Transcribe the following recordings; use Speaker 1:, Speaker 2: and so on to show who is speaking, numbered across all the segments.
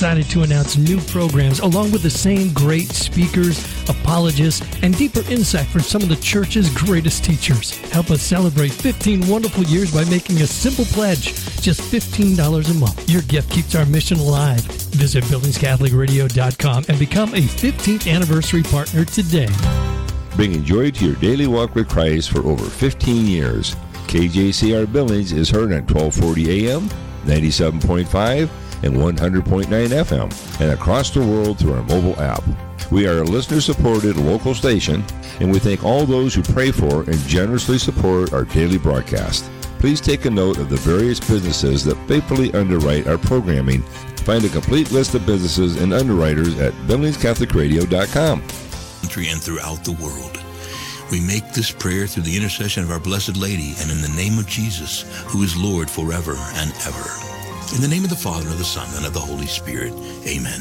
Speaker 1: excited to announce new programs along with the same great speakers, apologists, and deeper insight from some of the church's greatest teachers. Help us celebrate 15 wonderful years by making a simple pledge, just $15 a month. Your gift keeps our mission alive. Visit BillingsCatholicRadio.com and become a 15th anniversary partner today.
Speaker 2: Bringing joy to your daily walk with Christ for over 15 years. KJCR Billings is heard on 1240 AM, 97.5, and 100.9 FM, and across the world through our mobile app. We are a listener-supported local station, and we thank all those who pray for and generously support our daily broadcast. Please take a note of the various businesses that faithfully underwrite our programming. Find a complete list of businesses and underwriters at BillingsCatholicRadio.com.
Speaker 3: And throughout the world. We make this prayer through the intercession of our Blessed Lady and in the name of Jesus, who is Lord forever and ever. In the name of the Father, and of the Son, and of the Holy Spirit. Amen.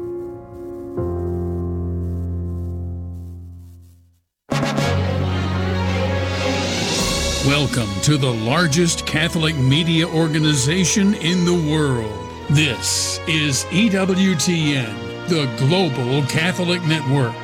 Speaker 4: Welcome to the largest Catholic media organization in the world. This is EWTN, the Global Catholic Network.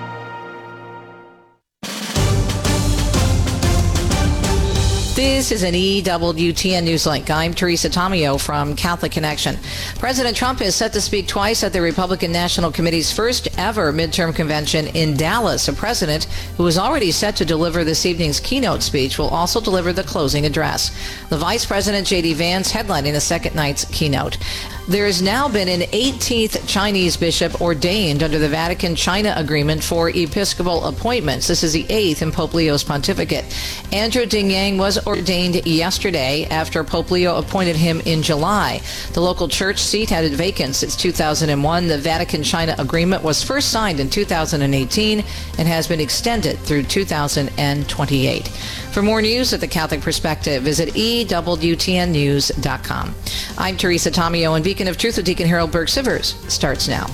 Speaker 5: This is an EWTN News Link. I'm Teresa Tomeo from Catholic Connection. President Trump is set to speak twice at the Republican National Committee's first ever midterm convention in Dallas. A president who is already set to deliver this evening's keynote speech will also deliver the closing address. The Vice President, J.D. Vance, headlining the second night's keynote. There has now been an 18th Chinese bishop ordained under the Vatican-China agreement for episcopal appointments. This is the 8th in Pope Leo's pontificate. Andrew Ding Yang was ordained yesterday after Pope Leo appointed him in July. The local church seat had it vacant since 2001. The Vatican-China agreement was first signed in 2018 and has been extended through 2028. For more news at the Catholic Perspective, visit EWTNnews.com. I'm Teresa Tomeo, and Beacon of Truth with Deacon Harold Burke-Sivers starts now.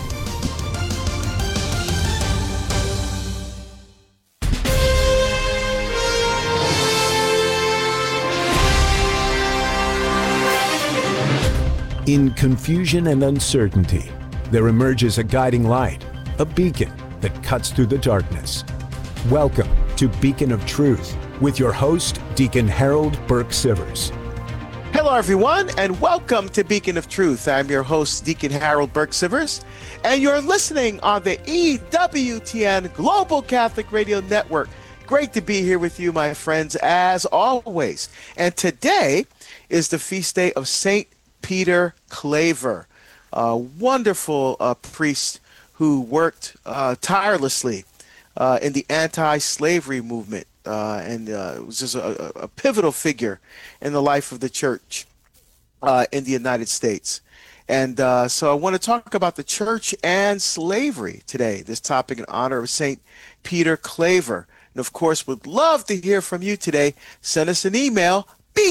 Speaker 6: In confusion and uncertainty, there emerges a guiding light, a beacon that cuts through the darkness. Welcome to Beacon of Truth with your host, Deacon Harold Burke-Sivers.
Speaker 7: Hello, everyone, and welcome to Beacon of Truth. I'm your host, Deacon Harold Burke-Sivers, and you're listening on the EWTN Global Catholic Radio Network. Great to be here with you, my friends, as always. And today is the feast day of St. Peter Claver, a wonderful priest who worked tirelessly in the anti-slavery movement. And was just a pivotal figure in the life of the church in the United States. And so I want to talk about the church and slavery today, this topic in honor of St. Peter Claver. And of course, would love to hear from you today. Send us an email,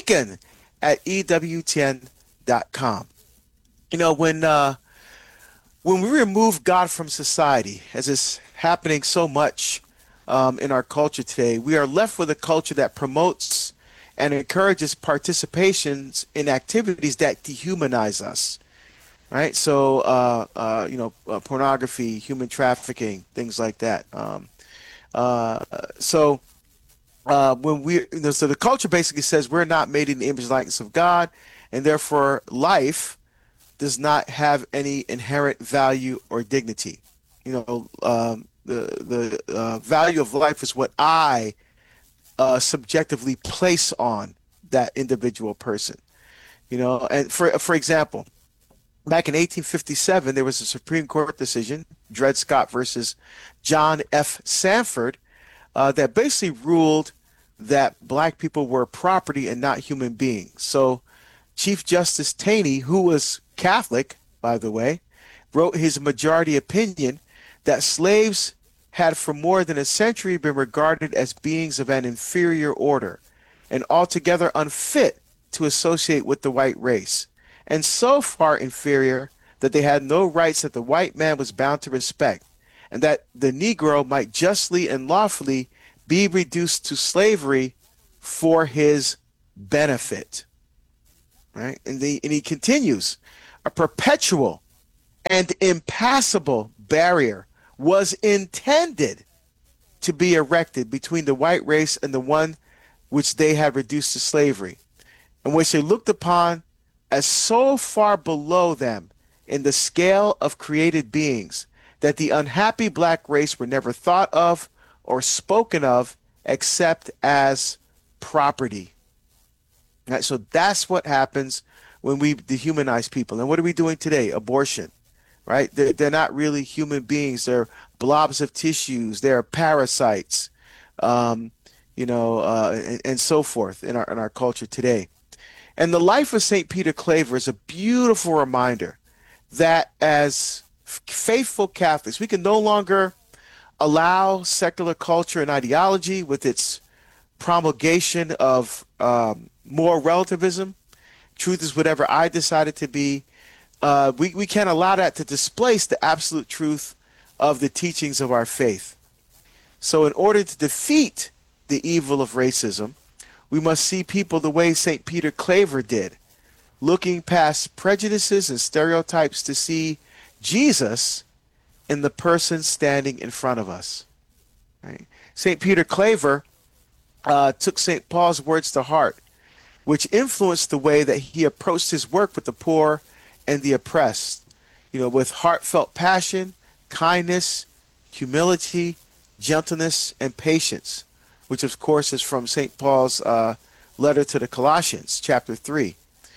Speaker 7: beacon@ewtn.com. You know, when we remove God from society, as is happening so much in our culture today, we are left with a culture that promotes and encourages participations in activities that dehumanize us, right? So, pornography, human trafficking, things like that. So the culture basically says we're not made in the image and likeness of God, and therefore life does not have any inherent value or dignity. The value of life is what I subjectively place on that individual person. And for example, back in 1857, there was a Supreme Court decision, Dred Scott versus John F. Sanford, that basically ruled that black people were property and not human beings. So Chief Justice Taney, who was Catholic, by the way, wrote his majority opinion that slaves had for more than a century been regarded as beings of an inferior order and altogether unfit to associate with the white race, and so far inferior that they had no rights that the white man was bound to respect, and that the Negro might justly and lawfully be reduced to slavery for his benefit. Right? And he continues, a perpetual and impassable barrier was intended to be erected between the white race and the one which they had reduced to slavery, and which they looked upon as so far below them in the scale of created beings that the unhappy black race were never thought of or spoken of except as property. Right, so that's what happens when we dehumanize people. And what are we doing today? Abortion, right? They're not really human beings. They're blobs of tissues. They're parasites, and so forth in our culture today. And the life of St. Peter Claver is a beautiful reminder that as faithful Catholics, we can no longer allow secular culture and ideology with its promulgation of moral relativism. Truth is whatever I decide it to be. We can't allow that to displace the absolute truth of the teachings of our faith. So in order to defeat the evil of racism, we must see people the way St. Peter Claver did, looking past prejudices and stereotypes to see Jesus in the person standing in front of us. Right? St. Peter Claver took St. Paul's words to heart, which influenced the way that he approached his work with the poor and the oppressed, with heartfelt passion, kindness, humility, gentleness, and patience, which of course is from St. Paul's letter to the Colossians, chapter 3.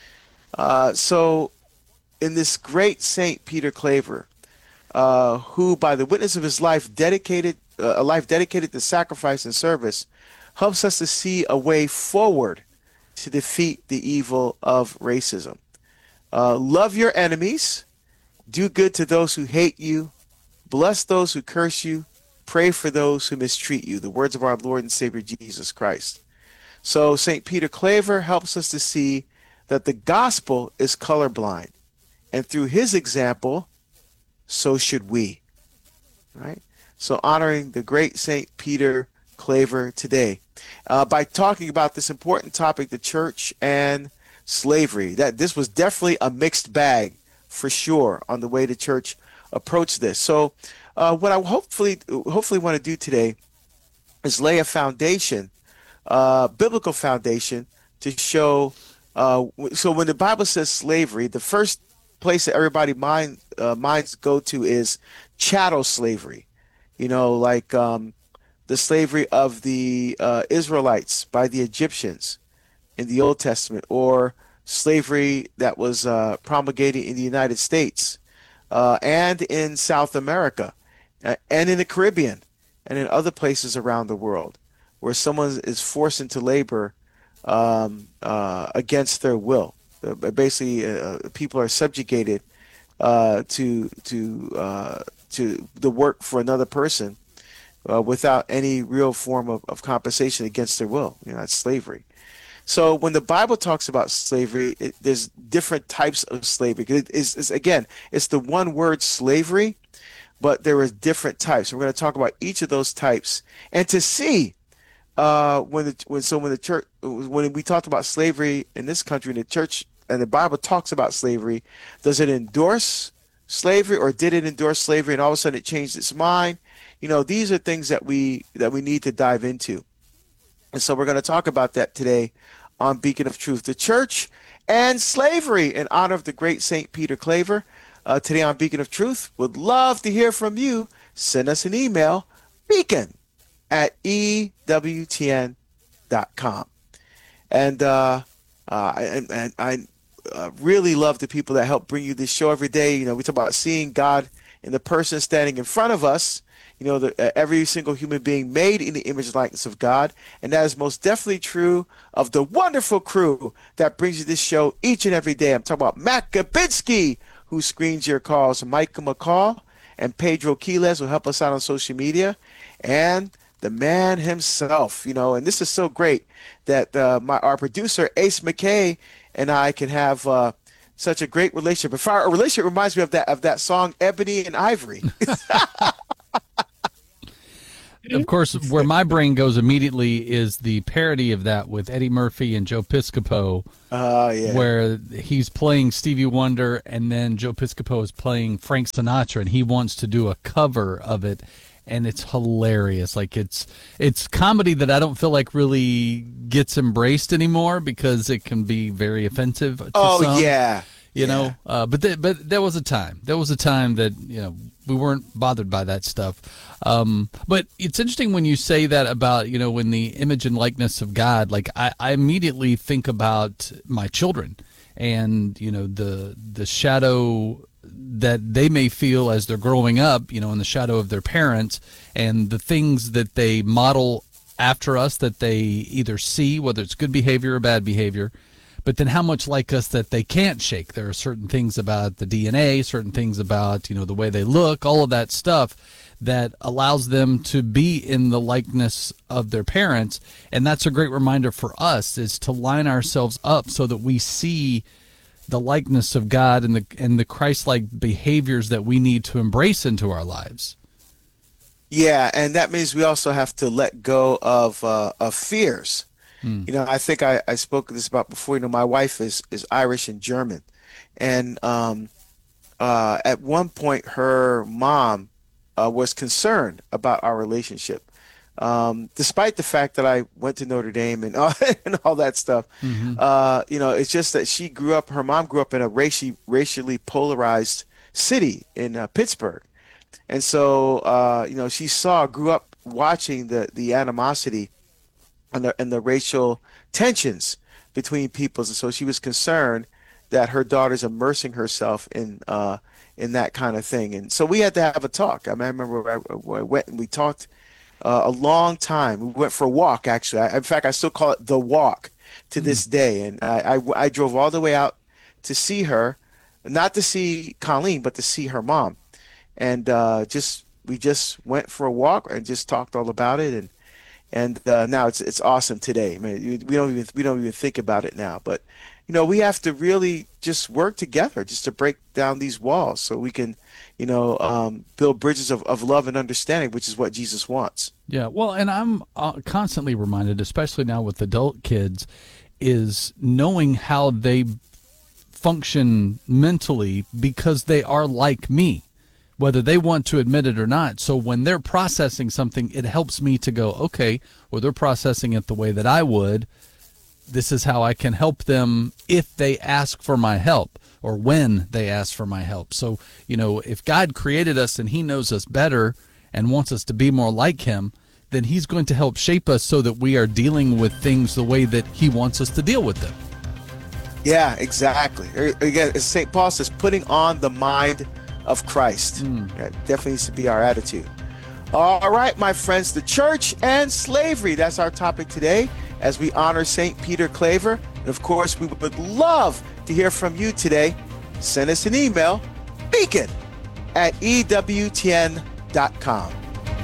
Speaker 7: So in this great St. Peter Claver, who by the witness of his life dedicated to sacrifice and service, helps us to see a way forward to defeat the evil of racism. Love your enemies, do good to those who hate you, bless those who curse you, pray for those who mistreat you. The words of our Lord and Savior Jesus Christ. So St. Peter Claver helps us to see that the gospel is colorblind, and through his example, so should we. Right? So honoring the great St. Peter Claver today by talking about this important topic, the church and slavery. That this was definitely a mixed bag for sure on the way the church approached this. So what I hopefully want to do today is lay a foundation, biblical foundation, to show. So when the Bible says slavery, the first place that everybody minds go to is chattel slavery. Like the slavery of the Israelites by the Egyptians in the Old Testament, or slavery that was promulgated in the United States and in South America and in the Caribbean and in other places around the world, where someone is forced into labor against their will. Basically, people are subjugated to the work for another person without any real form of compensation against their will. That's slavery. So when the Bible talks about slavery, there's different types of slavery. It's the one word slavery, but there are different types. We're going to talk about each of those types, and to see when we talked about slavery in this country, in the church and the Bible talks about slavery, does it endorse slavery, or did it endorse slavery and all of a sudden it changed its mind? These are things that we need to dive into. And so we're going to talk about that today on Beacon of Truth, the church and slavery, in honor of the great St. Peter Claver. Today on Beacon of Truth, would love to hear from you. Send us an email, beacon@ewtn.com. And I really love the people that help bring you this show every day. We talk about seeing God in the person standing in front of us. Every single human being made in the image and likeness of God. And that is most definitely true of the wonderful crew that brings you this show each and every day. I'm talking about Matt Gabinski, who screens your calls, Micah McCall, and Pedro Quiles, who help us out on social media, and the man himself. And this is so great that our producer, Ace McKay, and I can have such a great relationship. Our relationship reminds me of that song, Ebony and Ivory.
Speaker 8: of course, where my brain goes immediately is the parody of that with Eddie Murphy and Joe Piscopo, where he's playing Stevie Wonder and then Joe Piscopo is playing Frank Sinatra, and he wants to do a cover of it, and it's hilarious. Like it's comedy that I don't feel like really gets embraced anymore because it can be very offensive to some. You know, but there was a time. There was a time that, you know, we weren't bothered by that stuff. But it's interesting when you say that about, you know, when the image and likeness of God, like I immediately think about my children and, you know, the shadow that they may feel as they're growing up, you know, in the shadow of their parents, and the things that they model after us that they either see, whether it's good behavior or bad behavior, but then how much like us that they can't shake. There are certain things about the DNA, certain things about, you know, the way they look, all of that stuff that allows them to be in the likeness of their parents. And that's a great reminder for us, is to line ourselves up so that we see the likeness of God and the Christ-like behaviors that we need to embrace into our lives.
Speaker 7: Yeah, and that means we also have to let go of fears. You know, I think I spoke this about before. You know, my wife is Irish and German, and at one point her mom was concerned about our relationship, despite the fact that I went to Notre Dame and all that stuff. You know, it's just that her mom grew up in a racially polarized city in Pittsburgh, and so you know, she grew up watching the animosity and the racial tensions between peoples, and so she was concerned that her daughter's immersing herself in that kind of thing. And so we had to have a talk. I mean, I remember I went and we talked a long time. We went for a walk, actually. In fact, I still call it the walk to this day. And I drove all the way out to see her, not to see Colleen, but to see her mom. And we just went for a walk and just talked all about it. And now it's awesome today. I mean, we don't even think about it now. But you know, we have to really just work together just to break down these walls so we can, you know, build bridges of love and understanding, which is what Jesus wants.
Speaker 8: Yeah, well, and I'm constantly reminded, especially now with adult kids, is knowing how they function mentally because they are like me, whether they want to admit it or not. So when they're processing something, it helps me to go, okay, well, they're processing it the way that I would. This is how I can help them if they ask for my help or when they ask for my help. So, you know, if God created us and he knows us better and wants us to be more like him, then he's going to help shape us so that we are dealing with things the way that he wants us to deal with them.
Speaker 7: Yeah, exactly. Again, as St. Paul says, putting on the mind of Christ. That definitely needs to be our attitude. All right, my friends, the church and slavery. That's our topic today as we honor St. Peter Claver. And of course, we would love to hear from you today. Send us an email, beacon@ewtn.com.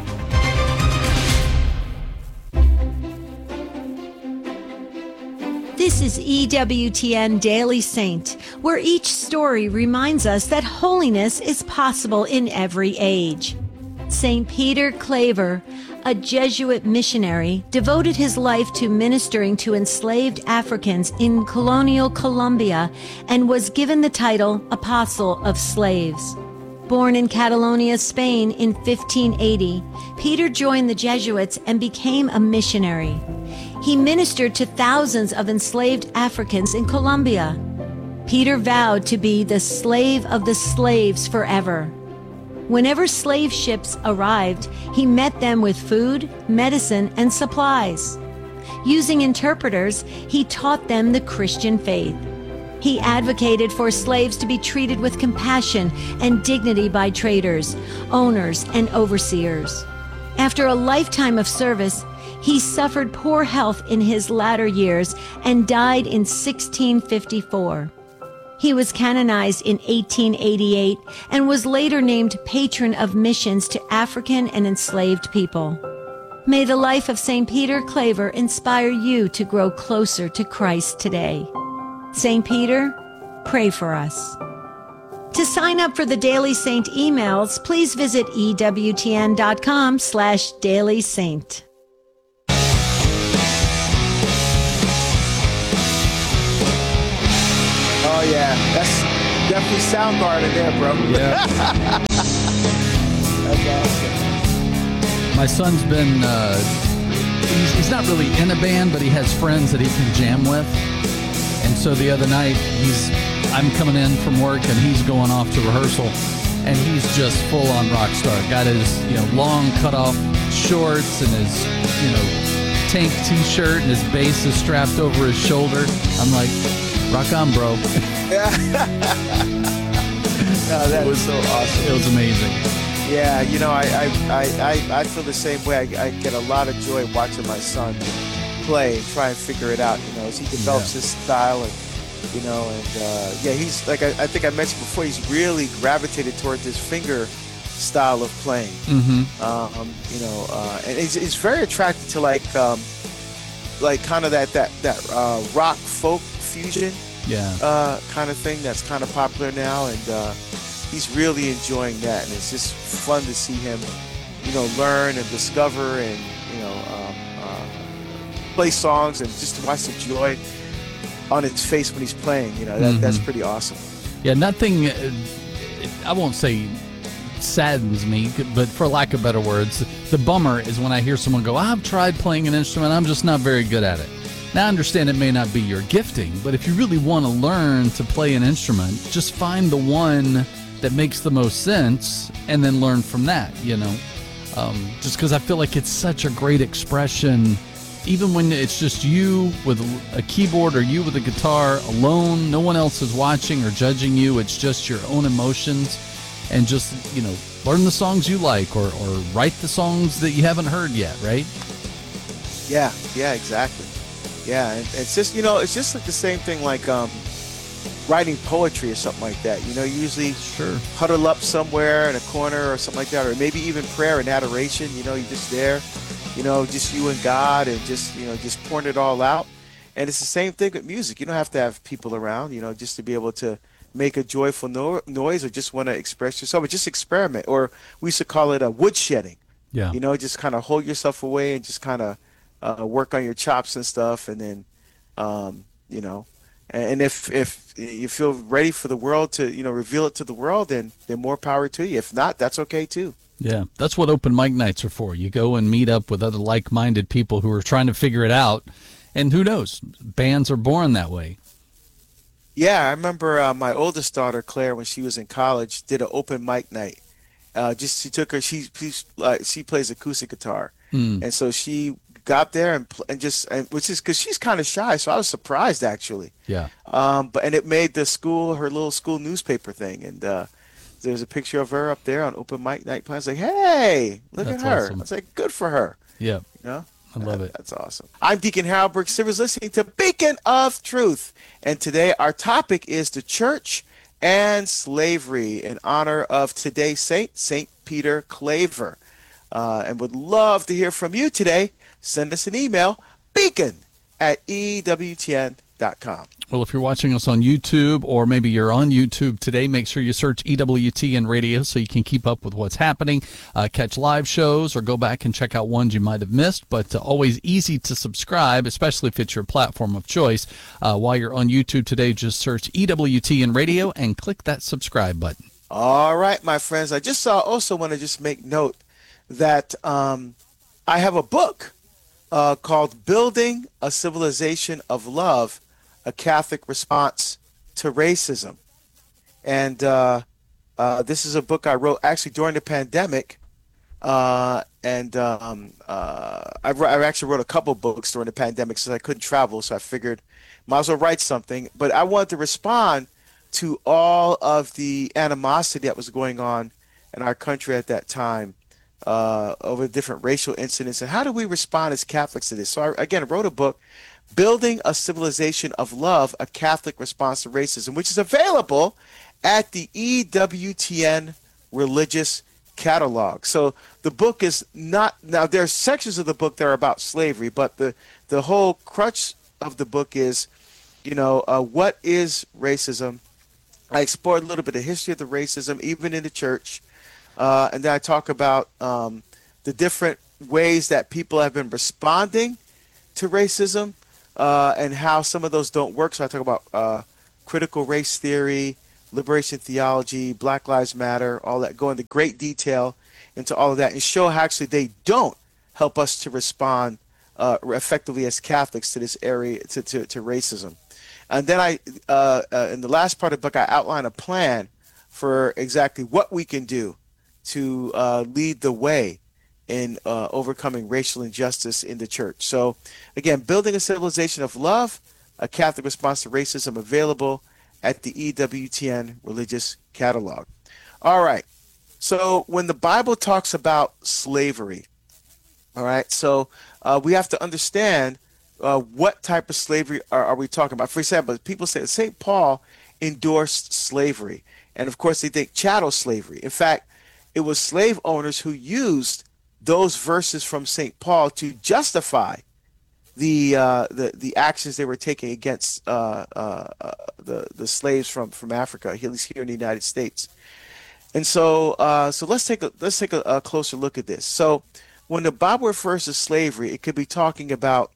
Speaker 9: This is EWTN Daily Saint, where each story reminds us that holiness is possible in every age. St. Peter Claver, a Jesuit missionary, devoted his life to ministering to enslaved Africans in colonial Colombia and was given the title Apostle of Slaves. Born in Catalonia, Spain in 1580, Peter joined the Jesuits and became a missionary. He ministered to thousands of enslaved Africans in Colombia. Peter vowed to be the slave of the slaves forever. Whenever slave ships arrived, he met them with food, medicine, and supplies. Using interpreters, he taught them the Christian faith. He advocated for slaves to be treated with compassion and dignity by traders, owners, and overseers. After a lifetime of service, he suffered poor health in his latter years and died in 1654. He was canonized in 1888 and was later named patron of missions to African and enslaved people. May the life of St. Peter Claver inspire you to grow closer to Christ today. St. Peter, pray for us. To sign up for the Daily Saint emails, please visit ewtn.com/dailysaint.
Speaker 7: Oh yeah, that's definitely Soundgarden there, bro.
Speaker 8: Yeah.
Speaker 7: That's awesome.
Speaker 8: My son's been, he's not really in a band, but he has friends that he can jam with. And so the other night, I'm coming in from work and he's going off to rehearsal, and he's just full on rock star. Got his, long cut off shorts and his, tank t-shirt, and his bass is strapped over his shoulder. I'm like, rock on, bro.
Speaker 7: Yeah. No, that was so awesome.
Speaker 8: It was amazing.
Speaker 7: Yeah, I feel the same way. I get a lot of joy watching my son play and try and figure it out, as he develops his style and he's like I think I mentioned before, he's really gravitated toward this finger style of playing.
Speaker 8: Mm-hmm.
Speaker 7: And he's very attracted to like kind of that rock folk fusion kind of thing that's kind of popular now, and he's really enjoying that, and it's just fun to see him learn and discover and play songs, and just to watch the joy on his face when he's playing. That's pretty awesome.
Speaker 8: Yeah, nothing, I won't say saddens me, but for lack of better words, the bummer is when I hear someone go, I've tried playing an instrument, I'm just not very good at it. Now, I understand it may not be your gifting, but if you really want to learn to play an instrument, just find the one that makes the most sense and then learn from that, just because I feel like it's such a great expression, even when it's just you with a keyboard or you with a guitar alone, no one else is watching or judging you, it's just your own emotions, and just, learn the songs you like, or write the songs that you haven't heard yet, right?
Speaker 7: Yeah, exactly. Yeah, and it's just, it's just like the same thing like writing poetry or something like that. You usually huddle up somewhere in a corner or something like that, or maybe even prayer and adoration. You're just there, just you and God, and just pouring it all out. And it's the same thing with music. You don't have to have people around, just to be able to make a joyful noise, or just want to express yourself, or just experiment. Or we used to call it a woodshedding.
Speaker 8: Yeah.
Speaker 7: Just kind of hold yourself away and just kind of work on your chops and stuff, and then, and if you feel ready for the world to, reveal it to the world, then more power to you. If not, that's okay too.
Speaker 8: Yeah, that's what open mic nights are for. You go and meet up with other like-minded people who are trying to figure it out, and who knows, bands are born that way.
Speaker 7: Yeah, I remember my oldest daughter, Claire, when she was in college, did an open mic night. She plays acoustic guitar, and so she got there and which is because she's kind of shy, so I was surprised actually.
Speaker 8: Yeah.
Speaker 7: And it made the school, her little school newspaper thing, and there's a picture of her up there on open mic night. I was like, hey, look at her.
Speaker 8: Awesome.
Speaker 7: I was like, good for her.
Speaker 8: Yeah. I love it.
Speaker 7: That's awesome. I'm Deacon Harold Brooks Sivers, listening to Beacon of Truth, and today our topic is the church and slavery, in honor of today's saint, St. Peter Claver, and would love to hear from you today. Send us an email, beacon@ewtn.com.
Speaker 8: Well, if you're watching us on YouTube, or maybe you're on YouTube today, make sure you search EWTN Radio so you can keep up with what's happening, catch live shows, or go back and check out ones you might have missed. But always easy to subscribe, especially if it's your platform of choice. While you're on YouTube today, just search EWTN Radio and click that subscribe button.
Speaker 7: All right, my friends. I just also want to just make note that I have a book called Building a Civilization of Love, a Catholic Response to Racism. And this is a book I wrote actually during the pandemic. I actually wrote a couple books during the pandemic since I couldn't travel, so I figured might as well write something. But I wanted to respond to all of the animosity that was going on in our country at that time, over different racial incidents, and how do we respond as Catholics to this? So I wrote a book, Building a Civilization of Love, a Catholic Response to Racism, which is available at the EWTN Religious Catalog. So the book is not, now there are sections of the book that are about slavery, but the whole crux of the book is, what is racism, I explore a little bit of history of the racism, even in the church. And then I talk about the different ways that people have been responding to racism and how some of those don't work. So I talk about critical race theory, liberation theology, Black Lives Matter, all that, go into great detail into all of that and show how actually they don't help us to respond effectively as Catholics to this area, to racism. And then in the last part of the book, I outline a plan for exactly what we can do to lead the way in overcoming racial injustice in the church. So again, building a civilization of love, a Catholic response to racism, available at the EWTN Religious Catalog. All right. So when the Bible talks about slavery, all right, so we have to understand what type of slavery are we talking about. For example, people say St. Paul endorsed slavery. And of course, they think chattel slavery. In fact, it was slave owners who used those verses from St. Paul to justify the actions they were taking against the slaves from Africa, at least here in the United States. And so let's take a closer look at this. So when the Bible refers to slavery, it could be talking about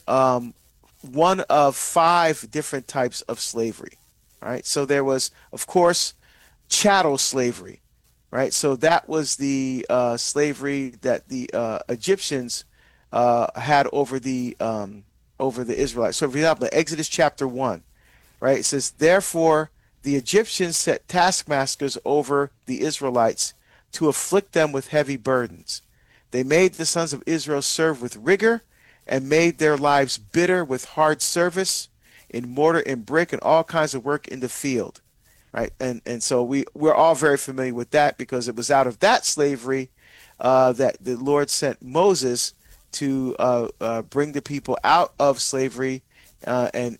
Speaker 7: one of 5 different types of slavery. Right? So there was, of course, chattel slavery. Right? So that was the slavery that the Egyptians had over the Israelites. So for example, Exodus chapter 1, right? It says, therefore the Egyptians set taskmasters over the Israelites to afflict them with heavy burdens. They made the sons of Israel serve with rigor and made their lives bitter with hard service in mortar and brick and all kinds of work in the field. Right? And so we're all very familiar with that, because it was out of that slavery that the Lord sent Moses to bring the people out of slavery and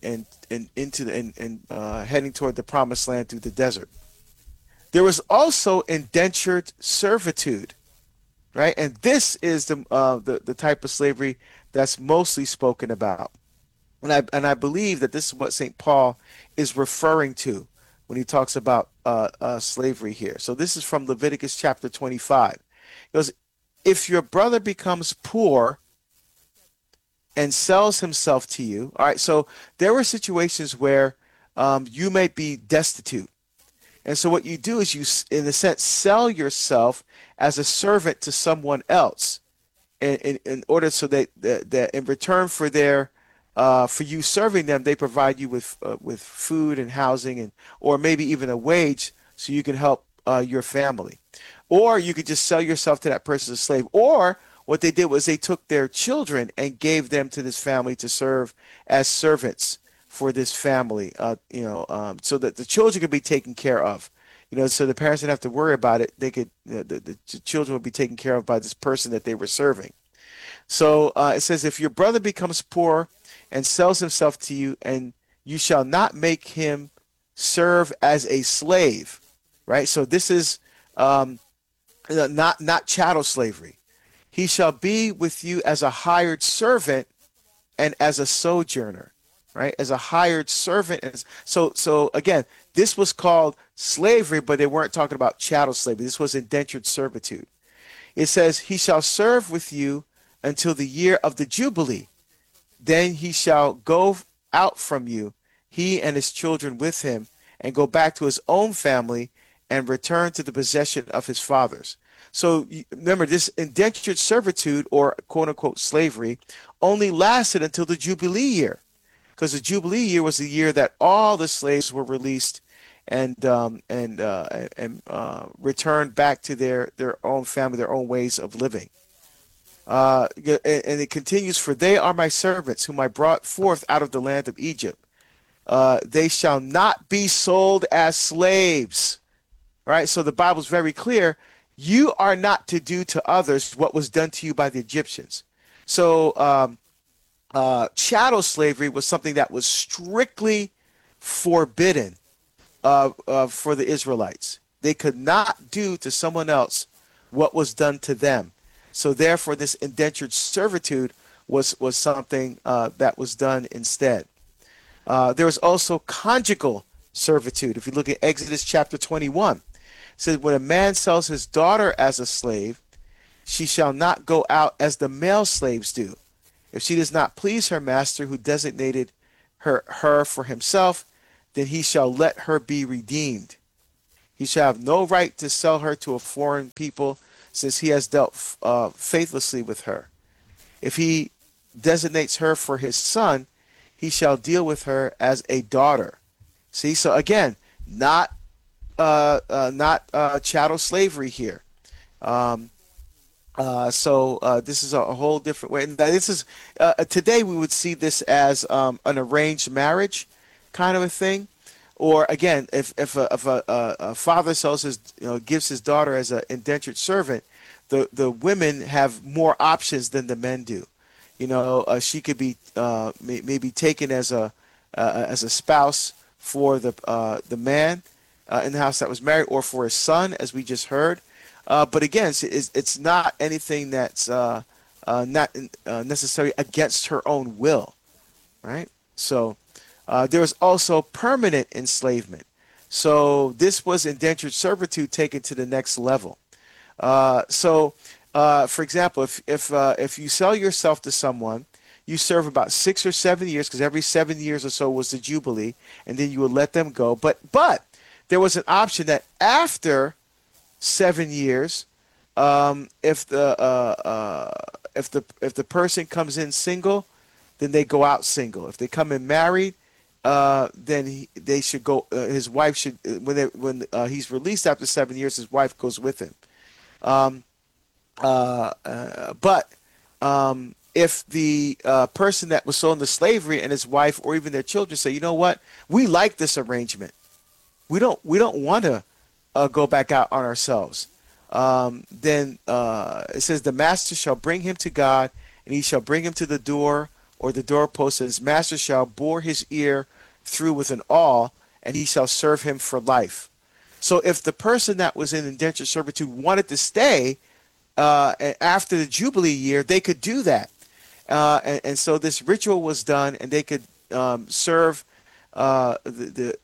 Speaker 7: heading toward the promised land through the desert. There was also indentured servitude, right? And this is the type of slavery that's mostly spoken about. And I believe that this is what St. Paul is referring to when he talks about slavery here. So this is from Leviticus chapter 25. It goes, if your brother becomes poor and sells himself to you. All right, so there were situations where you may be destitute. And so what you do is you, in a sense, sell yourself as a servant to someone else in order so that in return for for you serving them, they provide you with food and housing or maybe even a wage so you can help your family. Or you could just sell yourself to that person as a slave. Or what they did was they took their children and gave them to this family to serve as servants for this family, so that the children could be taken care of. So the parents didn't have to worry about it. They could, the children would be taken care of by this person that they were serving. So it says, if your brother becomes poor and sells himself to you, and you shall not make him serve as a slave, right? So this is not chattel slavery. He shall be with you as a hired servant and as a sojourner, right? As a hired servant. So again, this was called slavery, but they weren't talking about chattel slavery. This was indentured servitude. It says, he shall serve with you until the year of the Jubilee. Then he shall go out from you, he and his children with him, and go back to his own family and return to the possession of his fathers. So remember, this indentured servitude, or quote unquote slavery, only lasted until the Jubilee year, because the Jubilee year was the year that all the slaves were released and returned back to their own family, their own ways of living. And it continues, for they are my servants whom I brought forth out of the land of Egypt. They shall not be sold as slaves. All right, so the Bible's very clear. You are not to do to others what was done to you by the Egyptians. So chattel slavery was something that was strictly forbidden for the Israelites. They could not do to someone else what was done to them. So therefore, this indentured servitude was something that was done instead. There was also conjugal servitude. If you look at Exodus chapter 21, it says, when a man sells his daughter as a slave, she shall not go out as the male slaves do. If she does not please her master who designated her for himself, then he shall let her be redeemed. He shall have no right to sell her to a foreign people, since he has dealt faithlessly with her. If he designates her for his son, he shall deal with her as a daughter. See, so again, not chattel slavery here. So this is a whole different way. And this is today we would see this as an arranged marriage kind of a thing. Or again, if a father sells his, gives his daughter as an indentured servant, the women have more options than the men do. She could be maybe taken as a spouse for the man in the house that was married, or for his son, as we just heard. But again, it's not anything that's not necessarily against her own will, right? So there was also permanent enslavement. So this was indentured servitude taken to the next level. For example, if you sell yourself to someone, you serve about 6 or 7 years, because every 7 years or so was the Jubilee, and then you would let them go. But there was an option that after 7 years, if the person comes in single, then they go out single. If they come in married, then they should go. His wife should, when he's released after 7 years, his wife goes with him. If the person that was sold into slavery and his wife or even their children say, you know what, we like this arrangement, we don't want to go back out on ourselves, then it says the master shall bring him to God, and he shall bring him to the door or the doorpost, and his master shall bore his ear through with an awl, and he shall serve him for life. So if the person that was in indentured servitude wanted to stay after the Jubilee year, they could do that. And so this ritual was done, and they could serve the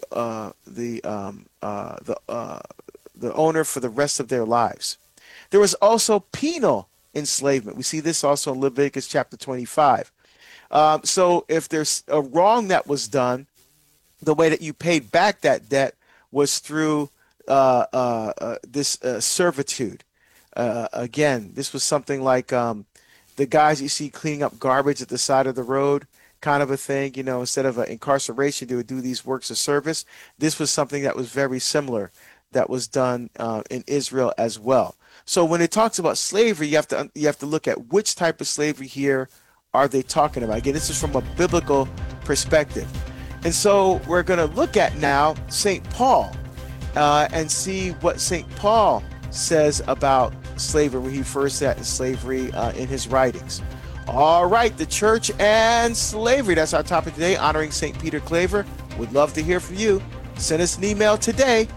Speaker 7: owner for the rest of their lives. There was also penal enslavement. We see this also in Leviticus chapter 25. So if there's a wrong that was done, the way that you paid back that debt was through this servitude. Again, this was something like the guys you see cleaning up garbage at the side of the road, kind of a thing. Instead of incarceration, they would do these works of service. This was something that was very similar that was done in Israel as well. So when it talks about slavery, you have to look at which type of slavery here are they talking about. Again, this is from a biblical perspective. And so we're going to look at now St. Paul and see what St. Paul says about slavery when he first sat in slavery in his writings. All right, the church and slavery. That's our topic today, honoring St. Peter Claver. Would love to hear from you. Send us an email today,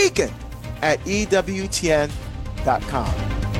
Speaker 7: beacon@ewtn.com.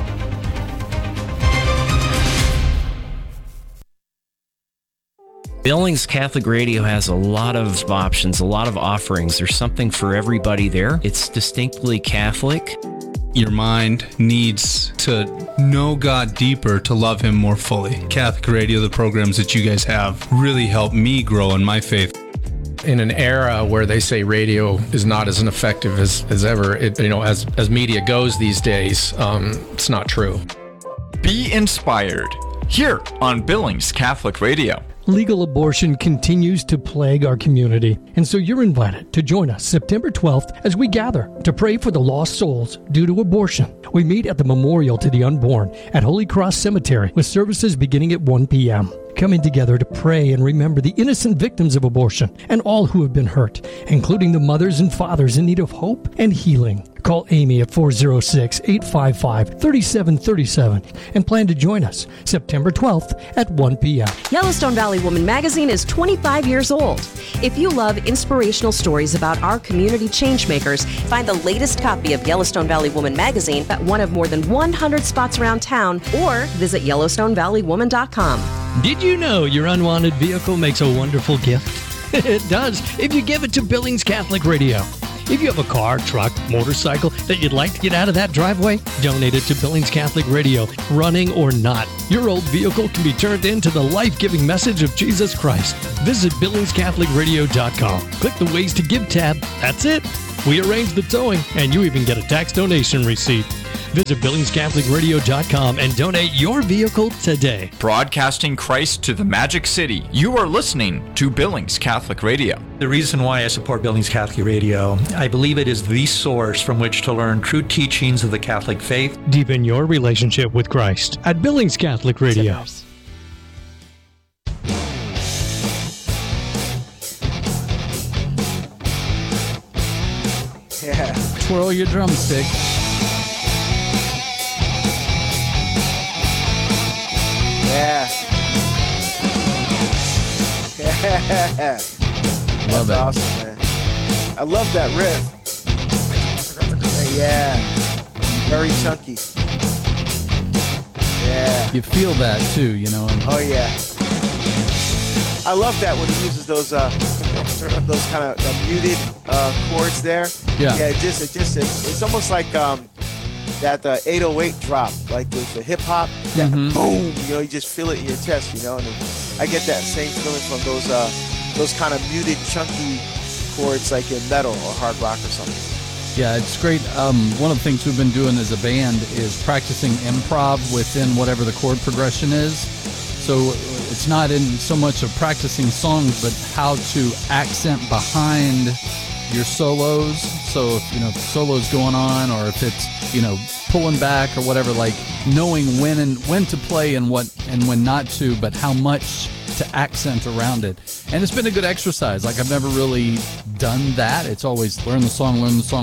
Speaker 10: Billings Catholic Radio has a lot of options, a lot of offerings. There's something for everybody there. It's distinctly Catholic.
Speaker 11: Your mind needs to know God deeper to love Him more fully. Catholic Radio, the programs that you guys have, really helped me grow in my faith.
Speaker 12: In an era where they say radio is not as effective as ever, as media goes these days, it's not true.
Speaker 13: Be inspired here on Billings Catholic Radio.
Speaker 1: Legal abortion continues to plague our community, and so you're invited to join us September 12th as we gather to pray for the lost souls due to abortion. We meet at the Memorial to the Unborn at Holy Cross Cemetery with services beginning at 1 p.m. Coming together to pray and remember the innocent victims of abortion and all who have been hurt, including the mothers and fathers in need of hope and healing. Call Amy at 406-855-3737 and plan to join us September 12th at 1 p.m.
Speaker 14: Yellowstone Valley Woman magazine is 25 years old. If you love inspirational stories about our community changemakers, find the latest copy of Yellowstone Valley Woman magazine at one of more than 100 spots around town or visit YellowstoneValleyWoman.com.
Speaker 1: Did you know your unwanted vehicle makes a wonderful gift? It does, if you give it to Billings Catholic Radio. If you have a car, truck, motorcycle that you'd like to get out of that driveway, donate it to Billings Catholic Radio, running or not. Your old vehicle can be turned into the life-giving message of Jesus Christ. Visit BillingsCatholicRadio.com. Click the Ways to Give tab. That's it. We arrange the towing, and you even get a tax donation receipt. Visit BillingsCatholicRadio.com and donate your vehicle today.
Speaker 13: Broadcasting Christ to the Magic City. You are listening to Billings Catholic Radio.
Speaker 15: The reason why I support Billings Catholic Radio, I believe it is the source from which to learn true teachings of the Catholic faith.
Speaker 1: Deepen your relationship with Christ at Billings Catholic Radio.
Speaker 7: Yeah.
Speaker 8: Twirl your drumstick.
Speaker 7: Yeah. Yeah.
Speaker 8: Love
Speaker 7: That's
Speaker 8: it.
Speaker 7: awesome, man. I love that riff. Yeah. Very chunky. Yeah.
Speaker 8: You feel that too, you know.
Speaker 7: Oh yeah. I love that when he uses those kind of muted chords there.
Speaker 8: Yeah.
Speaker 7: Yeah. It's almost like that 808 drop, like with the hip hop. That boom. You know, you just feel it in your chest. You know, and I get that same feeling from those kind of muted, chunky chords, like in metal or hard rock or something.
Speaker 8: Yeah, it's great. One of the things we've been doing as a band is practicing improv within whatever the chord progression is. So it's not in so much of practicing songs, but how to accent behind your solos. So if, if the solo's going on, or if it's, pulling back or whatever, like knowing when to play and when not to, but how much to accent around it. And it's been a good exercise. Like, I've never really done that. It's always learn the song.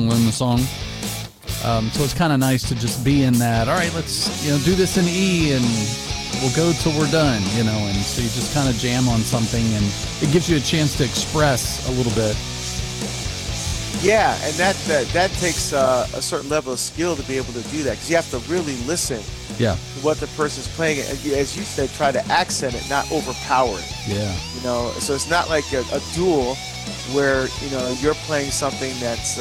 Speaker 8: So it's kind of nice to just be in that, all right, let's, do this in E and we'll go till we're done, and so you just kind of jam on something and it gives you a chance to express a little bit.
Speaker 7: Yeah, and that takes a certain level of skill to be able to do that, because you have to really listen
Speaker 8: to
Speaker 7: what the person's playing. And as you said, try to accent it, not overpower it.
Speaker 8: Yeah.
Speaker 7: So it's not like a duel where, you're playing something that's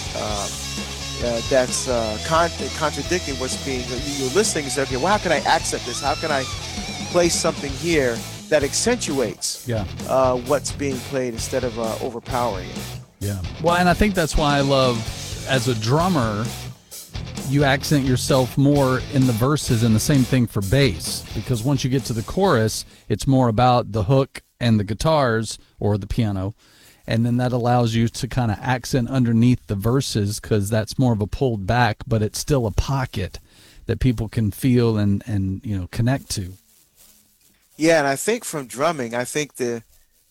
Speaker 7: contradicting what's being, you're listening and say, okay, well, how can I accent this? How can I place something here that accentuates what's being played instead of overpowering it?
Speaker 8: Yeah. Well, and I think that's why I love, as a drummer, you accent yourself more in the verses, and the same thing for bass, because once you get to the chorus, it's more about the hook and the guitars or the piano, and then that allows you to kind of accent underneath the verses, because that's more of a pulled back, but it's still a pocket that people can feel and connect to.
Speaker 7: Yeah, and I think from drumming, I think the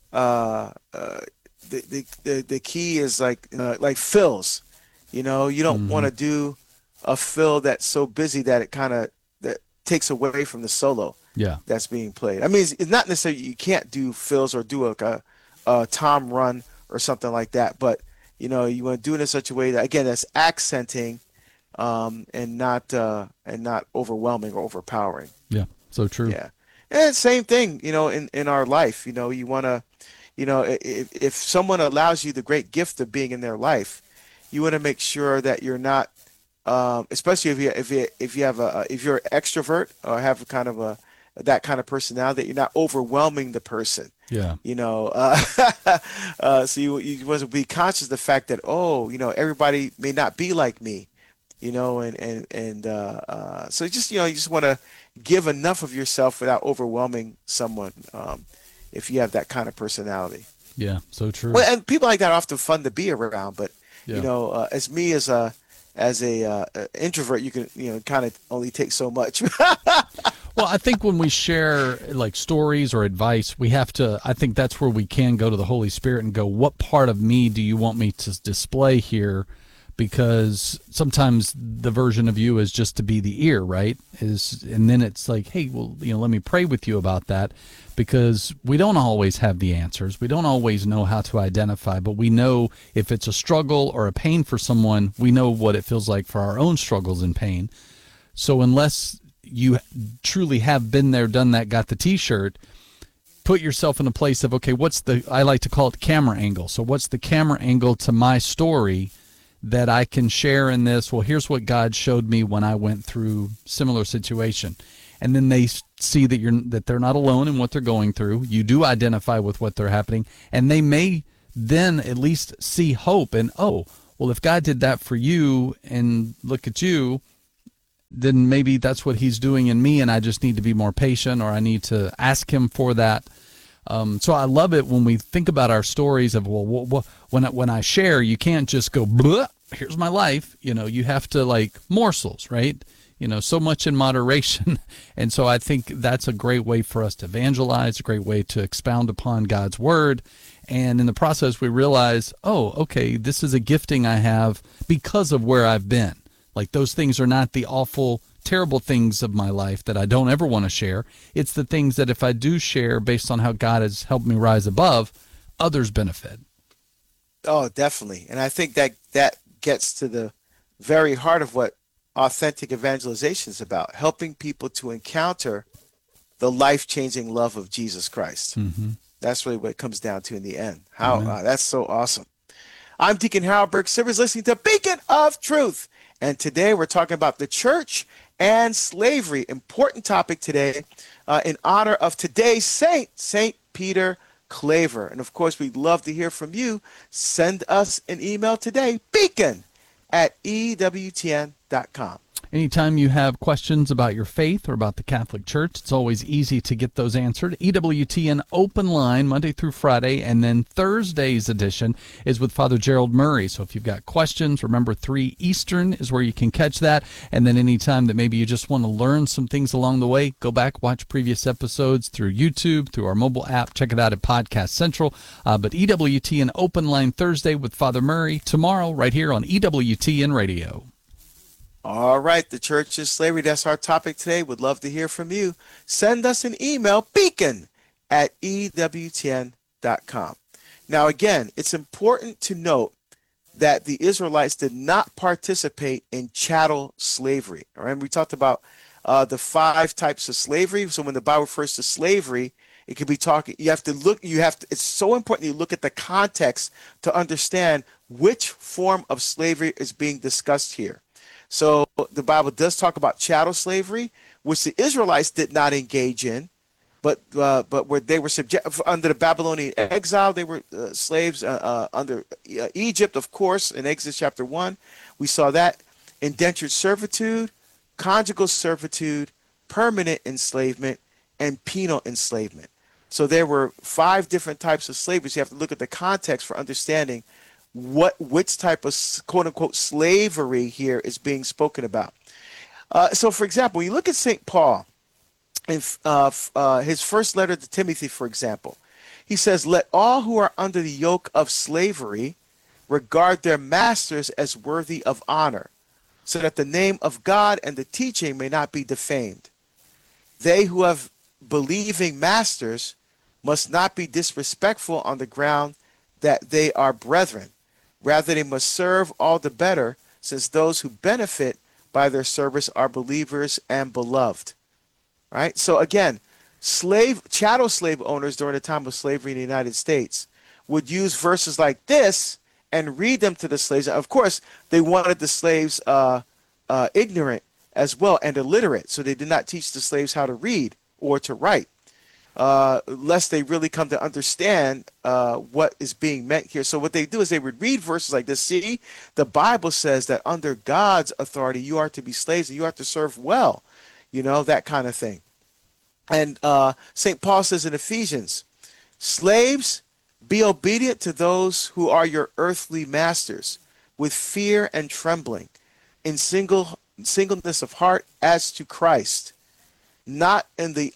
Speaker 7: key is like fills. You don't want to do a fill that's so busy that it that takes away from the solo that's being played. I mean, it's not necessarily you can't do fills or do a tom run or something like that, but you want to do it in such a way that, again, that's accenting and not overwhelming or overpowering.
Speaker 8: Yeah, so true.
Speaker 7: Yeah, and same thing, in our life. You want to. If someone allows you the great gift of being in their life, you want to make sure that you're not, especially if you're an extrovert or have kind of that kind of personality, that you're not overwhelming the person.
Speaker 8: Yeah.
Speaker 7: So you want to be conscious of the fact that everybody may not be like me, so you just want to give enough of yourself without overwhelming someone. If you have that kind of personality.
Speaker 8: Yeah, so true.
Speaker 7: Well, and people like that are often fun to be around, but as me as a introvert, you can kind of only take so much.
Speaker 8: Well, I think when we share like stories or advice, I think that's where we can go to the Holy Spirit and go, what part of me do you want me to display here? Because sometimes the version of you is just to be the ear, right? And then it's like, hey, well, let me pray with you about that, because we don't always have the answers. We don't always know how to identify, but we know if it's a struggle or a pain for someone, we know what it feels like for our own struggles and pain. So unless you truly have been there, done that, got the T-shirt, put yourself in a place of, okay, I like to call it camera angle. So what's the camera angle to my story that I can share in this? Well, here's what God showed me when I went through similar situation. And then they see that they're not alone in what they're going through. You do identify with what they're happening, and they may then at least see hope. And, oh, well, if God did that for you and look at you, then maybe that's what he's doing in me, and I just need to be more patient, or I need to ask him for that. So I love it when we think about our stories of, well, when I share, you can't just go, blah, here's my life. You have to, like, morsels, right? So much in moderation. And so I think that's a great way for us to evangelize, a great way to expound upon God's word. And in the process, we realize, oh, okay, this is a gifting I have because of where I've been. Like, those things are not the awful, terrible things of my life that I don't ever want to share. It's the things that if I do share based on how God has helped me rise above, others benefit.
Speaker 7: Oh, definitely. And I think that gets to the very heart of what authentic evangelization is about, helping people to encounter the life-changing love of Jesus Christ.
Speaker 8: Mm-hmm.
Speaker 7: That's really what it comes down to in the end. That's so awesome. I'm Deacon Harold Burke Sivers, listening to Beacon of Truth. And today we're talking about the church and slavery. Important topic today in honor of today's saint, St. Peter Claver. And of course, we'd love to hear from you. Send us an email today, beacon@ewtn.com.
Speaker 8: Anytime you have questions about your faith or about the Catholic Church, it's always easy to get those answered. EWTN Open Line, Monday through Friday, and then Thursday's edition is with Father Gerald Murray. So if you've got questions, remember 3 Eastern is where you can catch that. And then anytime that maybe you just want to learn some things along the way, go back, watch previous episodes through YouTube, through our mobile app. Check it out at Podcast Central. But EWTN Open Line Thursday with Father Murray tomorrow right here on EWTN Radio.
Speaker 7: All right, the church is slavery. That's our topic today. Would love to hear from you. Send us an email, beacon@ewtn.com. Now, again, it's important to note that the Israelites did not participate in chattel slavery. All right, we talked about the 5 types of slavery. So when the Bible refers to slavery, it could be talking, it's so important you look at the context to understand which form of slavery is being discussed here. So the Bible does talk about chattel slavery, which the Israelites did not engage in, but where they were under the Babylonian exile, they were slaves under Egypt, of course, in Exodus chapter 1. We saw that. Indentured servitude, conjugal servitude, permanent enslavement, and penal enslavement. So there were 5 different types of slavery. So you have to look at the context for understanding which type of quote-unquote slavery here is being spoken about. So, for example, when you look at St. Paul, in his first letter to Timothy, for example, he says, "Let all who are under the yoke of slavery regard their masters as worthy of honor, so that the name of God and the teaching may not be defamed. They who have believing masters must not be disrespectful on the ground that they are brethren. Rather, they must serve all the better, since those who benefit by their service are believers and beloved." Right? So again, chattel slave owners during the time of slavery in the United States would use verses like this and read them to the slaves. Of course, they wanted the slaves ignorant as well and illiterate, so they did not teach the slaves how to read or to write. Lest they really come to understand what is being meant here. So what they do is they would read verses like this. See, the Bible says that under God's authority, you are to be slaves and you are to serve well, that kind of thing. And St. Paul says in Ephesians, "Slaves, be obedient to those who are your earthly masters, with fear and trembling, in singleness of heart as to Christ, not in the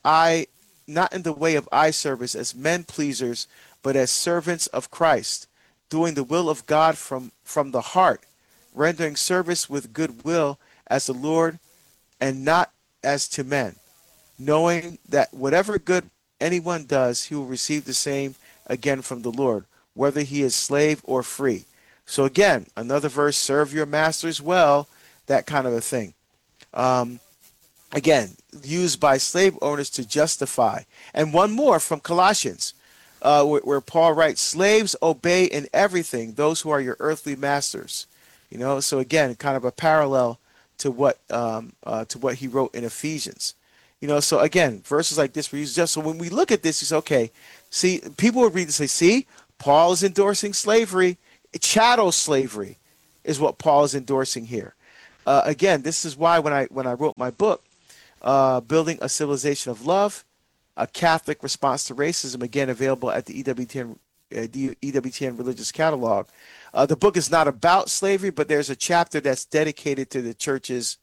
Speaker 7: way of eye service as men pleasers, but as servants of Christ, doing the will of God from the heart, rendering service with good will as the Lord and not as to men, knowing that whatever good anyone does, he will receive the same again from the Lord, whether he is slave or free." So again, another verse, serve your masters well, that kind of a thing. again, used by slave owners to justify. And one more from Colossians, where Paul writes, slaves, obey in everything those who are your earthly masters. You know, so again, kind of a parallel to what he wrote in Ephesians. You know, so again, verses like this were used just so when we look at this, you say, okay, see, people would read and say, see, Paul is endorsing slavery. Chattel slavery is what Paul is endorsing here. Again, this is why when I wrote my book, Building a Civilization of Love, a Catholic Response to Racism, again available at the EWTN Religious Catalog. The book is not about slavery, but there's a chapter that's dedicated to the church's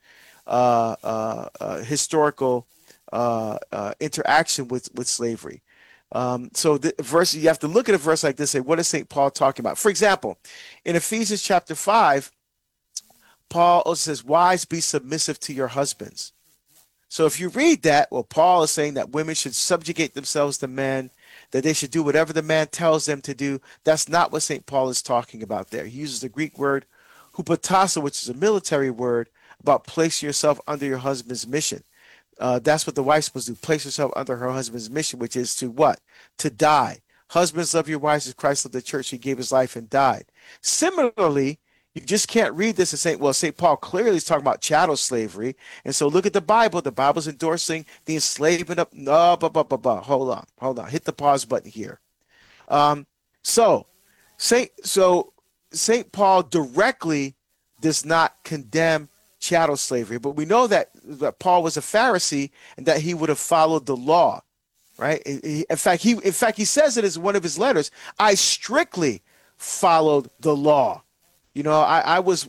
Speaker 7: historical interaction with slavery. So the verse, you have to look at a verse like this and say, what is St. Paul talking about? For example, in Ephesians chapter 5, Paul also says, wives, be submissive to your husbands. So if you read that, well, Paul is saying that women should subjugate themselves to men, that they should do whatever the man tells them to do. That's not what St. Paul is talking about there. He uses the Greek word hupotasso, which is a military word, about placing yourself under your husband's mission. That's what the wife's supposed to do, place herself under her husband's mission, which is to what? To die. Husbands, love your wives as Christ loved the church. He gave his life and died. Similarly, you just can't read this and say, well, St. Paul clearly is talking about chattel slavery. And so look at the Bible. The Bible's endorsing the enslavement of, no, hold on. Hit the pause button here. So St. Paul directly does not condemn chattel slavery, but we know that Paul was a Pharisee and that he would have followed the law, right? In fact, he says it as one of his letters. I strictly followed the law. You know, I was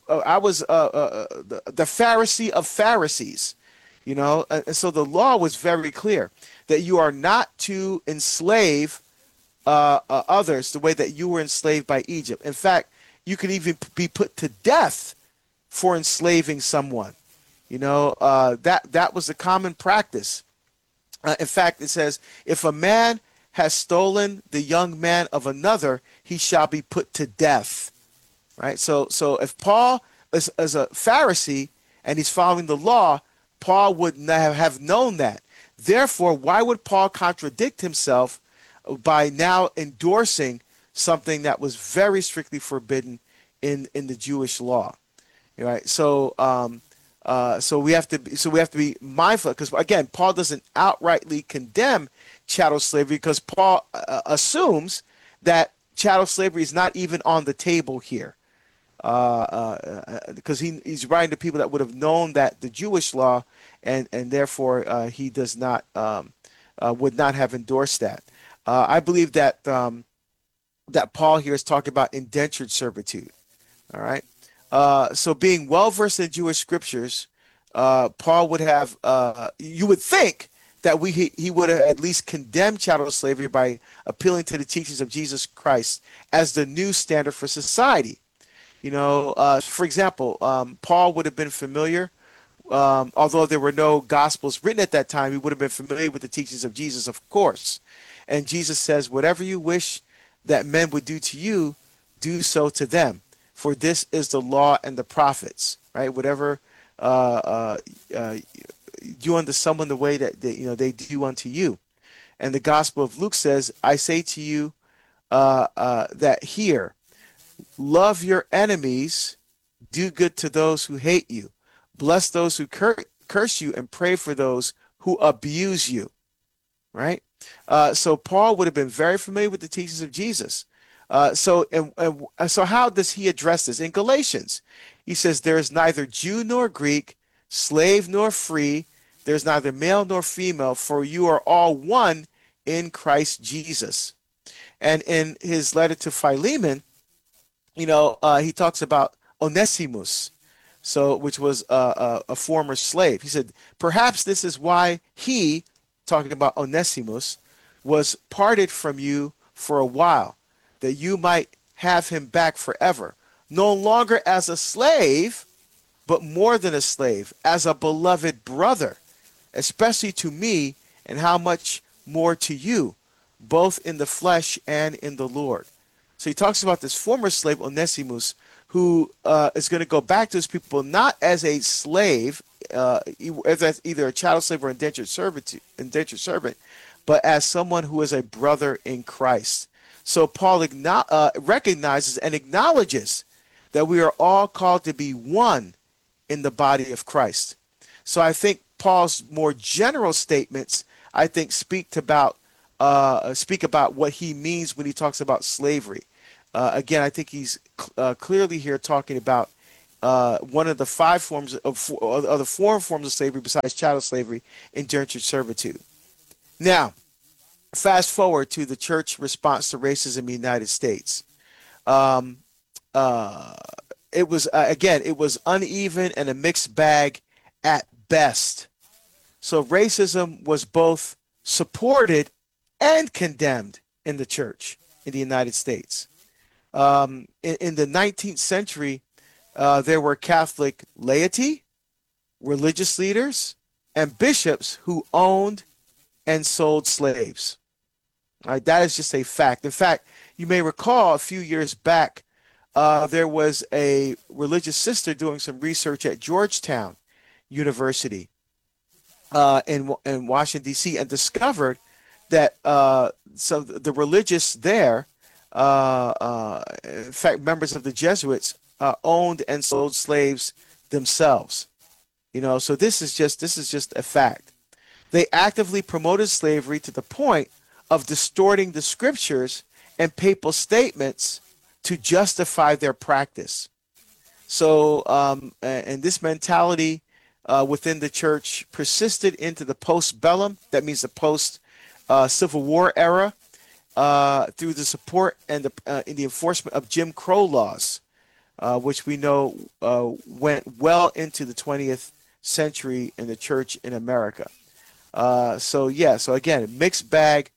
Speaker 7: the Pharisee of Pharisees, you know, and so the law was very clear that you are not to enslave others the way that you were enslaved by Egypt. In fact, you could even be put to death for enslaving someone. You know, that was a common practice. In fact, it says, if a man has stolen the young man of another, he shall be put to death. Right. So if Paul is a Pharisee and he's following the law, Paul would not have known that. Therefore, why would Paul contradict himself by now endorsing something that was very strictly forbidden in the Jewish law? Right. So we have to be mindful, because again, Paul doesn't outrightly condemn chattel slavery, because Paul assumes that chattel slavery is not even on the table here. Because he's writing to people that would have known that the Jewish law, and therefore he does not would not have endorsed that. I believe that that Paul here is talking about indentured servitude. All right. So being well versed in Jewish scriptures, Paul would have you would think that he would have at least condemned chattel slavery by appealing to the teachings of Jesus Christ as the new standard for society. You know, for example, Paul would have been familiar, although there were no gospels written at that time, he would have been familiar with the teachings of Jesus, of course. And Jesus says, whatever you wish that men would do to you, do so to them. For this is the law and the prophets, right? Whatever do unto someone the way that they do unto you. And the Gospel of Luke says, I say to you that here, love your enemies, do good to those who hate you, bless those who curse you, and pray for those who abuse you, right? So Paul would have been very familiar with the teachings of Jesus. So how does he address this? In Galatians, he says, there is neither Jew nor Greek, slave nor free, there's neither male nor female, for you are all one in Christ Jesus. And in his letter to Philemon, he talks about Onesimus, which was a former slave. He said, perhaps this is why he, talking about Onesimus, was parted from you for a while, that you might have him back forever, no longer as a slave, but more than a slave, as a beloved brother, especially to me, and how much more to you, both in the flesh and in the Lord. So he talks about this former slave, Onesimus, who is going to go back to his people not as a slave, as either a chattel slave or indentured servant, but as someone who is a brother in Christ. So Paul recognizes and acknowledges that we are all called to be one in the body of Christ. So I think Paul's more general statements, I think, speak about what he means when he talks about slavery. Again, I think he's clearly here talking about one of the five forms of other foreign forms of slavery besides chattel slavery, indentured servitude. Now, fast forward to the church response to racism in the United States. It was uneven and a mixed bag at best. So racism was both supported and condemned in the church in the United States. In the 19th century, there were Catholic laity, religious leaders, and bishops who owned and sold slaves. All right, that is just a fact. In fact, you may recall a few years back, there was a religious sister doing some research at Georgetown University in Washington, D.C., and discovered that some the religious there, in fact, members of the Jesuits, owned and sold slaves themselves. So this is just a fact. They actively promoted slavery to the point of distorting the scriptures and papal statements to justify their practice. So, and this mentality within the church persisted into the post-bellum, that means the post-Civil War era, through the support and in the enforcement of Jim Crow laws, which we know went well into the 20th century in the church in America. So again, mixed bag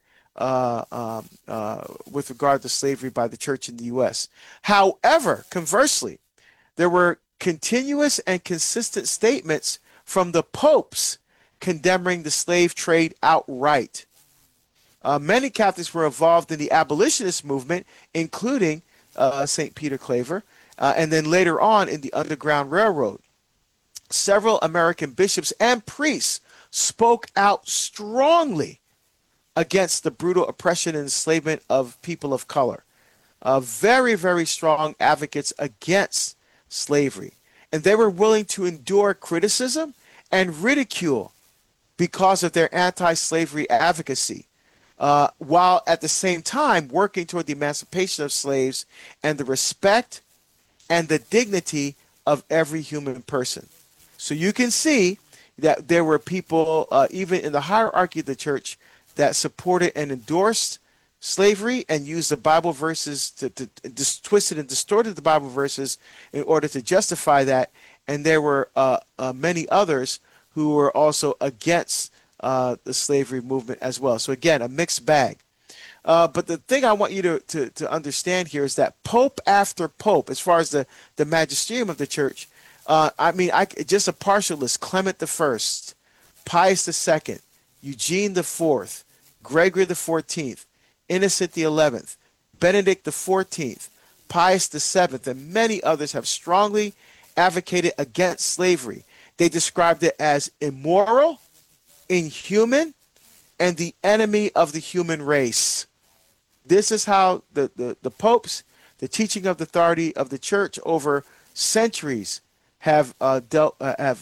Speaker 7: with regard to slavery by the church in the U.S. However, conversely, there were continuous and consistent statements from the popes condemning the slave trade outright. Many Catholics were involved in the abolitionist movement, including St. Peter Claver, and then later on in the Underground Railroad. Several American bishops and priests spoke out strongly against the brutal oppression and enslavement of people of color. Very, very strong advocates against slavery. And they were willing to endure criticism and ridicule because of their anti-slavery advocacy, while at the same time working toward the emancipation of slaves and the respect and the dignity of every human person. So you can see that there were people, even in the hierarchy of the church, that supported and endorsed slavery and used the Bible verses to twisted and distorted the Bible verses in order to justify that. And there were many others who were also against the slavery movement as well. So again, a mixed bag. But the thing I want you to understand here is that pope after pope, as far as the magisterium of the church, just a partial list: Clement I, Pius II, Eugene IV, Gregory XIV, Innocent XI, Benedict XIV, Pius VII, and many others have strongly advocated against slavery. They described it as immoral, inhuman, and the enemy of the human race. This is how the popes, the teaching of the authority of the church over centuries, have thought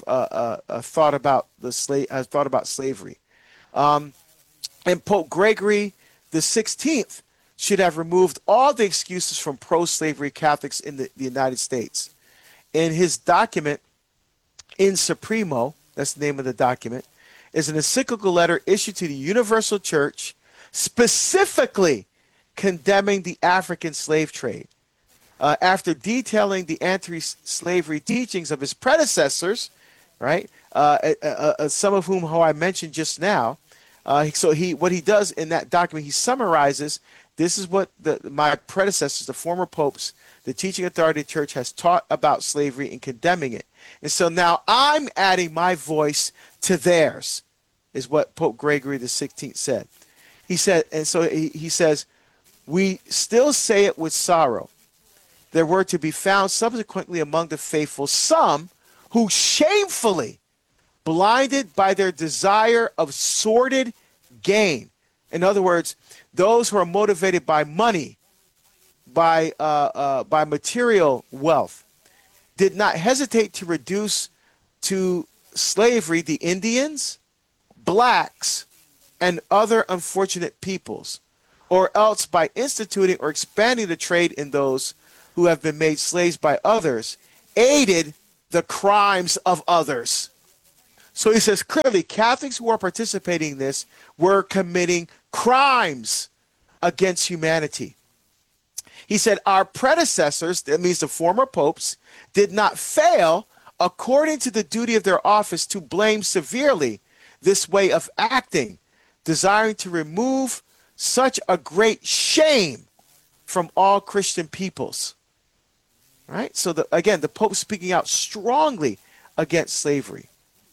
Speaker 7: about slavery. And Pope Gregory XVI should have removed all the excuses from pro-slavery Catholics in the United States. In his document, In Supremo, that's the name of the document, is an encyclical letter issued to the Universal Church specifically condemning the African slave trade. After detailing the anti-slavery teachings of his predecessors, right, some of whom I mentioned just now, what he does in that document, he summarizes, this is what my predecessors, the former popes, the teaching authority of the church has taught about slavery and condemning it. And so now I'm adding my voice to theirs, is what Pope Gregory XVI said. He said, and so he says, we still say it with sorrow. there were to be found subsequently among the faithful some who shamefully, blinded by their desire of sordid gain. In other words, those who are motivated by money, by material wealth, did not hesitate to reduce to slavery the Indians, blacks, and other unfortunate peoples, or else by instituting or expanding the trade in those who have been made slaves by others, aided the crimes of others. So he says clearly, Catholics who are participating in this were committing crimes against humanity. He said, our predecessors, that means the former popes, did not fail, according to the duty of their office, to blame severely this way of acting, desiring to remove such a great shame from all Christian peoples. Right? So again, the Pope speaking out strongly against slavery.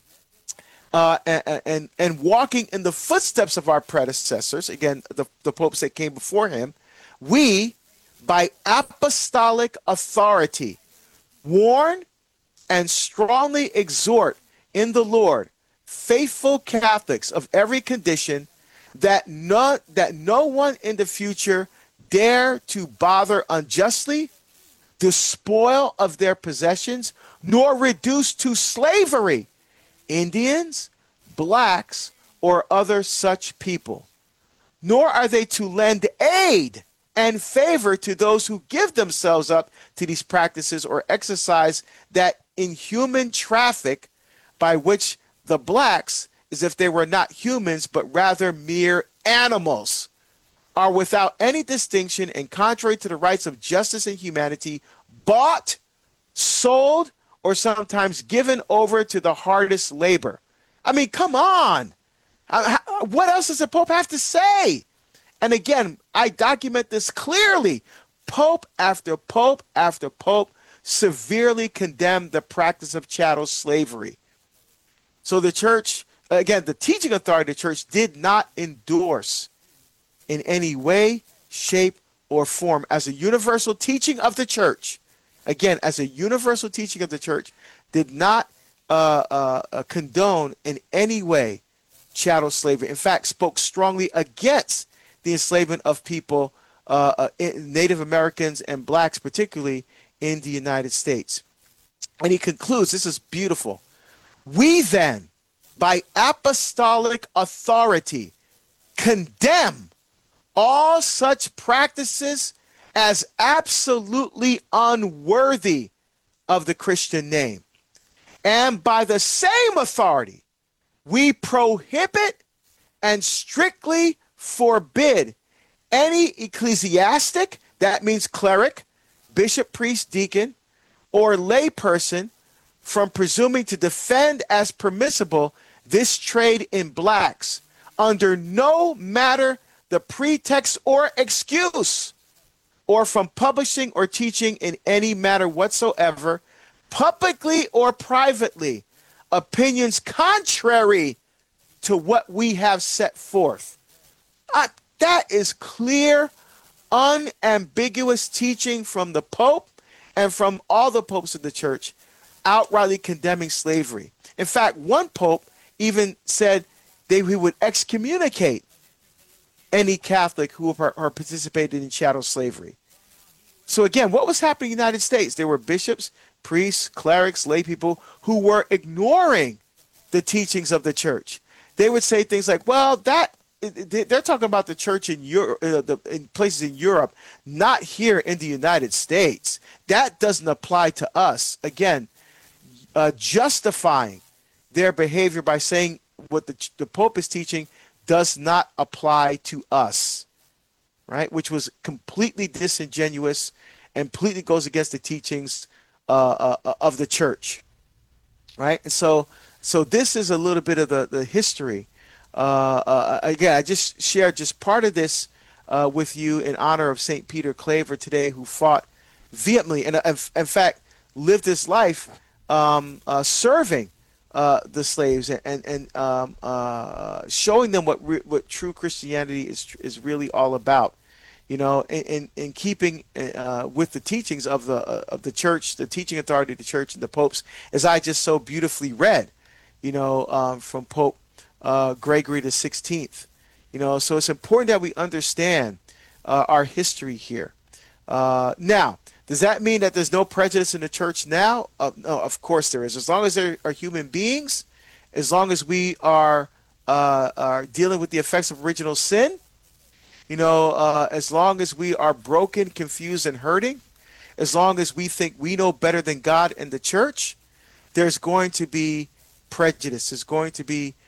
Speaker 7: And walking in the footsteps of our predecessors, again, the popes that came before him, we, by apostolic authority, warn and strongly exhort in the Lord faithful Catholics of every condition that no one in the future dare to bother unjustly, despoil of their possessions, nor reduce to slavery Indians, blacks, or other such people. Nor are they to lend aid and favor to those who give themselves up to these practices or exercise that inhuman traffic by which the blacks, as if they were not humans but rather mere animals, are without any distinction and contrary to the rights of justice and humanity, bought, sold, or sometimes given over to the hardest labor. I mean, come on. What else does the Pope have to say? And again, I document this clearly. Pope after Pope after Pope severely condemned the practice of chattel slavery. So the church, again, the teaching authority of the church did not endorse in any way, shape, or form as a universal teaching of the church. Again, as a universal teaching of the church, did not condone in any way chattel slavery. In fact, spoke strongly against the enslavement of people, Native Americans and blacks, particularly in the United States. And he concludes, this is beautiful. We then, by apostolic authority, condemn all such practices as absolutely unworthy of the Christian name. And by the same authority, we prohibit and strictly forbid any ecclesiastic, that means cleric, bishop, priest, deacon, or layperson, from presuming to defend as permissible this trade in blacks under no matter the pretext or excuse, or from publishing or teaching in any matter whatsoever, publicly or privately, opinions contrary to what we have set forth. That is clear, unambiguous teaching from the Pope and from all the popes of the church, outrightly condemning slavery. In fact, one pope even said he would excommunicate any Catholic who participated in chattel slavery. So again, what was happening in the United States? There were bishops, priests, clerics, lay people who were ignoring the teachings of the church. They would say things like, well, they're talking about the church in Europe, in places in Europe, not here in the United States. That doesn't apply to us. Again, justifying their behavior by saying what the Pope is teaching does not apply to us, right? Which was completely disingenuous and completely goes against the teachings of the church, right? And so this is a little bit of the history. Again, I just shared just part of this with you in honor of St. Peter Claver today, who fought vehemently and, in fact, lived his life serving the slaves and showing them what true Christianity is really all about. in keeping with the teachings of the church, the teaching authority of the church and the popes, as I just so beautifully read, from Pope Gregory the 16th. So it's important that we understand our history here. Now, does that mean that there's no prejudice in the church now? No, of course there is. As long as there are human beings, as long as we are dealing with the effects of original sin, as long as we are broken, confused, and hurting, as long as we think we know better than God and the church, there's going to be prejudice. There's going to be